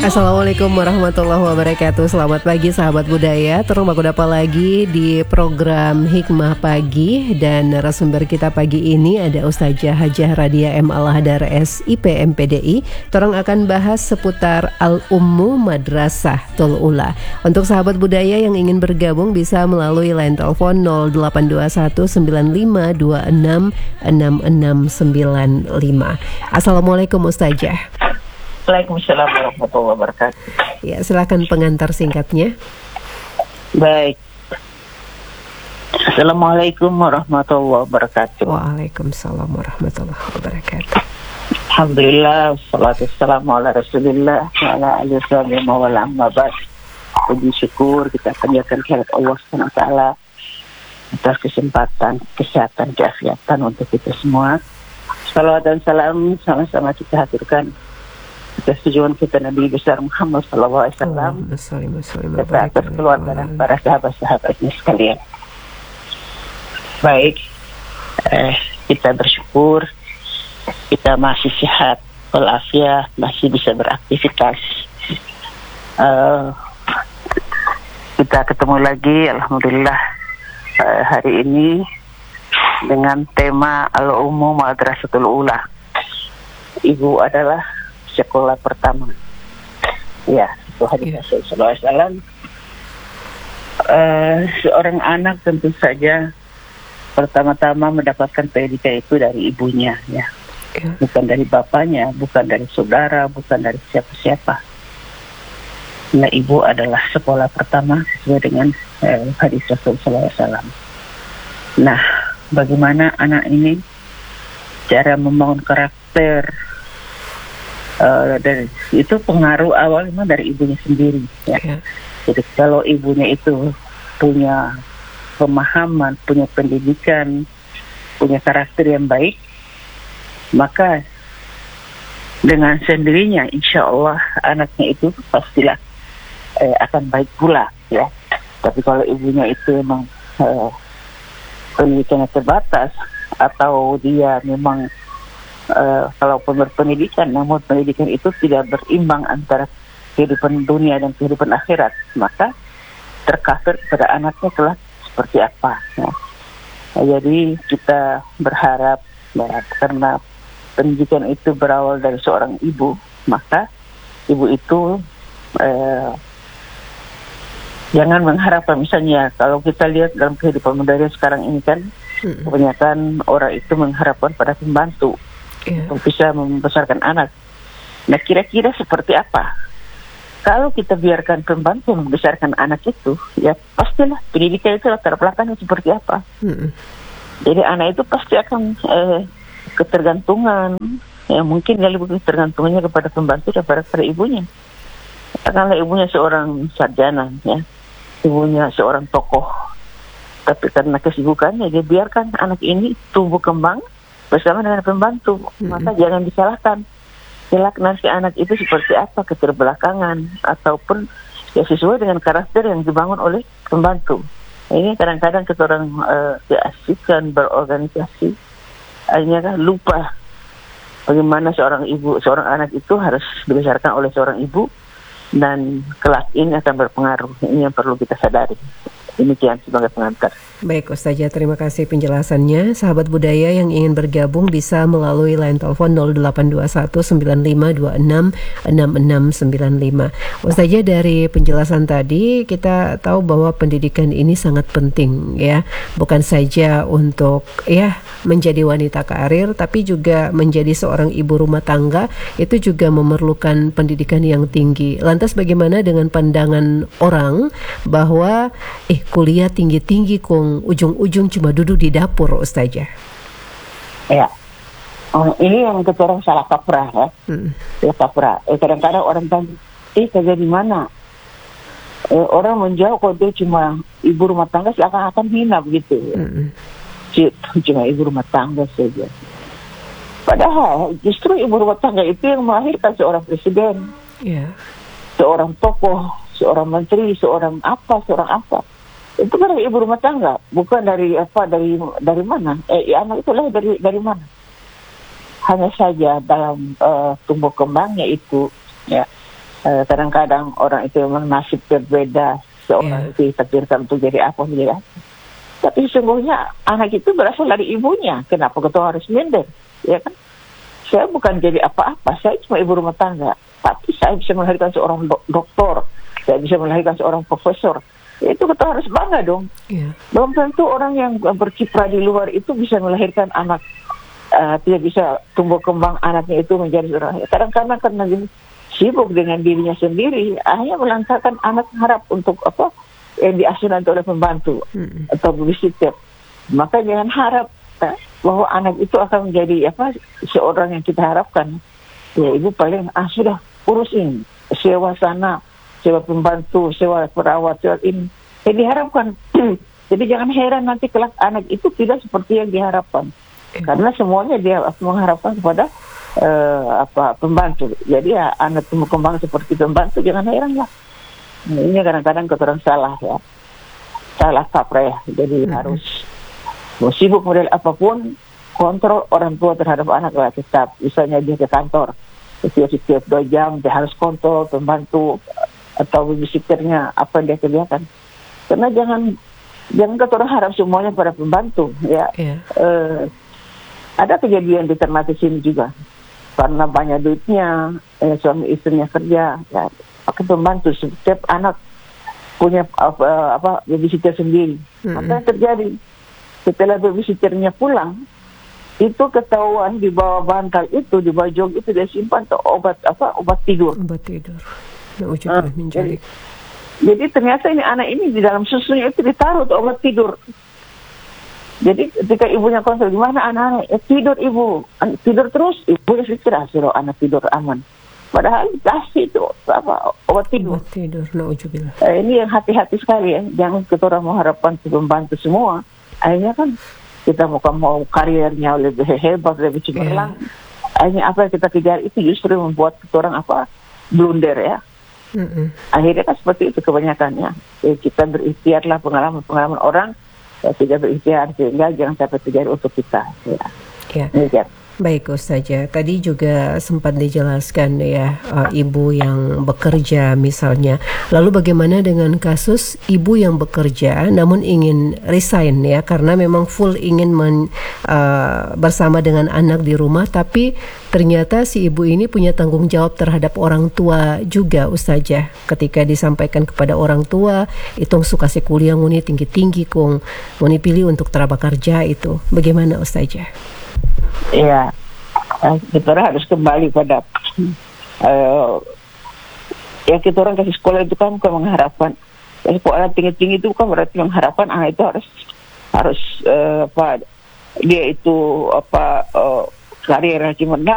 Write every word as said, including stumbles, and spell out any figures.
Assalamualaikum warahmatullahi wabarakatuh. Selamat pagi sahabat budaya. Terus apa lagi di program Hikmah Pagi. Dan narasumber kita pagi ini ada Ustazah Hajah Radia M. Al-Hadar S I P M P D I. Torang akan bahas seputar Al-Ummu Madrasah Tul Ula. Untuk sahabat budaya yang ingin bergabung bisa melalui line telepon nol delapan dua satu sembilan lima dua enam enam enam sembilan lima. Assalamualaikum Ustazah. Waalaikumsalam warahmatullahi wabarakatuh. Ya, silakan pengantar singkatnya. Baik. Assalamualaikum warahmatullahi wabarakatuh. Waalaikumsalam warahmatullahi wabarakatuh. Alhamdulillah, wassalatu wassalamu ala rasulillah wa ala alihi wasallam wa ala amma ba'd. Puji syukur kita panjatkan kehadirat Allah subhanahu wa taala atas kesempatan, kesehatan, keafiatan untuk kita semua. Salawat dan salam sama-sama kita haturkan atas tujuan kita Nabi besar Muhammad sallallahu alaihi wasallam, serta atas keluarga dan para sahabat-sahabatnya sekalian. Baik, eh, kita bersyukur kita masih sehat walafiat, masih bisa beraktivitas. Uh, kita ketemu lagi, alhamdulillah, uh, hari ini dengan tema Al-Ummu Madrasatul Ula. Ibu adalah sekolah pertama. Ya, itu hadis Rasul sallallahu alaihi wasallam. Uh, seorang anak tentu saja pertama-tama mendapatkan pendidikan itu dari ibunya, ya. Yeah. Bukan dari bapaknya, bukan dari saudara, bukan dari siapa-siapa. Nah, ibu adalah sekolah pertama sesuai dengan uh, hadis Rasul sallallahu alaihi wasallam. Nah, bagaimana anak ini cara membangun karakter? Uh, dan itu pengaruh awal memang dari ibunya sendiri, ya. Yeah. Jadi kalau ibunya itu punya pemahaman, punya pendidikan, punya karakter yang baik, maka dengan sendirinya insya Allah anaknya itu pastilah eh, akan baik pula, ya. Tapi kalau ibunya itu memang eh, pendidikannya terbatas, atau dia memang Uh, kalaupun berpendidikan, namun pendidikan itu tidak berimbang antara kehidupan dunia dan kehidupan akhirat, maka terkafir kepada anaknya kelak seperti apa, ya. Nah, jadi kita berharap, ya, karena pendidikan itu berawal dari seorang ibu, maka ibu itu uh, jangan mengharapkan, misalnya kalau kita lihat dalam kehidupan modern sekarang ini kan, hmm. kebanyakan orang itu mengharapkan pada pembantu, yeah, untuk bisa membesarkan anak. Nah, kira-kira seperti apa kalau kita biarkan pembantu membesarkan anak itu? Ya pastilah pendidikan itu latar belakangnya seperti apa. Mm. Jadi anak itu pasti akan eh, ketergantungan, ya mungkin dia lebih ketergantungannya kepada pembantu daripada pada ibunya. Karena ibunya seorang sarjana, ya, ibunya seorang tokoh, tapi karena kesibukannya dia biarkan anak ini tumbuh kembang bersama dengan pembantu, mm-hmm. maka jangan disalahkan. Kelak nanti anak itu seperti apa, keterbelakangan ataupun ya sesuai dengan karakter yang dibangun oleh pembantu. Ini kadang-kadang kita orang uh, diasihkan berorganisasi, akhirnya kan lupa bagaimana seorang ibu, seorang anak itu harus dibesarkan oleh seorang ibu, dan kelak ini akan berpengaruh. Ini yang perlu kita sadari. Demikian sebagai pengantar. Baik Ustazah, terima kasih penjelasannya. Sahabat budaya yang ingin bergabung bisa melalui line telepon nol delapan dua satu sembilan lima dua enam enam enam sembilan lima. Ustazah, dari penjelasan tadi kita tahu bahwa pendidikan ini sangat penting, ya. Bukan saja untuk ya menjadi wanita karir, tapi juga menjadi seorang ibu rumah tangga itu juga memerlukan pendidikan yang tinggi. Lantas bagaimana dengan pandangan orang bahwa eh kuliah tinggi-tinggi kong ujung-ujung cuma duduk di dapur, Ustazah? Ya, oh, ini yang kita orang salah kaprah, ya. Hmm. Ya kaprah. Eh, kadang-kadang orang tanya, eh kerja di mana? Eh, orang menjawab kalau dia cuma ibu rumah tangga, seakan-akan hina begitu. Hmm. Cuma ibu rumah tangga saja. Padahal justru ibu rumah tangga itu yang melahirkan seorang presiden, yeah, seorang tokoh, seorang menteri, seorang apa, seorang apa. Itu kan dari ibu rumah tangga, bukan dari apa, dari dari mana? Eh, anak itu lah dari dari mana? Hanya saja dalam uh, tumbuh kembangnya itu, ya, Uh, kadang-kadang orang itu memang nasib berbeda, seorang yeah. itu ditakdirkan untuk jadi apa menjadi apa. Tapi sesungguhnya anak itu berasal dari ibunya. Kenapa kita harus minder? Ya kan? Saya bukan jadi apa-apa, saya cuma ibu rumah tangga. Tapi saya bisa melahirkan seorang do- doktor, saya bisa melahirkan seorang profesor. Itu kita harus bangga dong. Yeah. Belum tentu orang yang berkiprah di luar itu bisa melahirkan anak. Uh, tidak bisa tumbuh kembang anaknya itu menjadi seorang. Kadang-kadang karena sibuk dengan dirinya sendiri, akhirnya melangkahkan anak harap untuk apa yang diasuh nanti oleh pembantu hmm. atau babysitter. Maka jangan harap eh, bahwa anak itu akan menjadi apa seorang yang kita harapkan. Ya ibu paling ah sudah urusin sewa sana, sewa pembantu, sewa perawat, sewa ini. Yang diharapkan. Jadi jangan heran nanti kelak anak itu tidak seperti yang diharapkan. Hmm. Karena semuanya dia mengharapkan kepada uh, apa pembantu. Jadi ya anak tumbuh kembang seperti pembantu, jangan heran lah. Nah, ini kadang-kadang kotoran salah ya, salah kaprah ya. Jadi mm-hmm. harus mau sibuk model apapun, kontrol orang tua terhadap anak lah tetap. Misalnya dia ke kantor, setiap-setiap dua jam dia harus kontrol pembantu atau babysitternya apa yang dia kerjakan. Karena jangan jangan kotoran harap semuanya pada pembantu ya. Yeah. Uh, ada kejadian di Ternate sini juga, karena banyak duitnya, eh, suami istrinya kerja ya. Pakai pembantu, setiap anak punya apa, apa babysitter sendiri. Mm-hmm. Apa yang terjadi? Setelah babysitternya pulang, itu ketahuan di bawah bantal itu, di bawah jog itu dia simpan tuh obat apa obat tidur. Obat tidur. Nah, uh, jadi, jadi ternyata ini anak ini di dalam susunya itu ditaruh tuh obat tidur. Jadi ketika ibunya konsul, gimana anak-anak? Ya, tidur ibu, tidur terus. Ibunya pikir suruh anak tidur aman. Padahal dikasih itu apa obat tidur. Obat tidur, nauzubillah. Eh, ini yang hati-hati sekali ya. Jangan kita orang mengharapkan pembantu semua. Akhirnya kan kita mau mau karirnya lebih hebat, lebih cemerlang. Yeah. Akhirnya apa yang kita kejar itu justru membuat kita orang apa blunder ya. Mm-hmm. Akhirnya kan seperti itu kebanyakannya. Ya, kita berikhtiarlah pengalaman-pengalaman orang. Ya, tidak berikhtiar sehingga jangan sampai terjadi untuk kita. Ya. Yeah. Baik Ustazah, tadi juga sempat dijelaskan ya uh, ibu yang bekerja misalnya. Lalu bagaimana dengan kasus ibu yang bekerja namun ingin resign ya karena memang full ingin men, uh, bersama dengan anak di rumah, tapi ternyata si ibu ini punya tanggung jawab terhadap orang tua juga Ustazah. Ketika disampaikan kepada orang tua, itu suka kuliah nguni tinggi-tinggi kong, nguni pilih untuk teraba kerja itu. Bagaimana Ustazah? Iya, kita harus kembali pada uh, ya kita orang kasih sekolah itu kan bukan mengharapkan sekolah tinggi-tinggi itu bukan berarti mengharapkan anak itu harus harus uh, apa dia itu apa uh, karir yang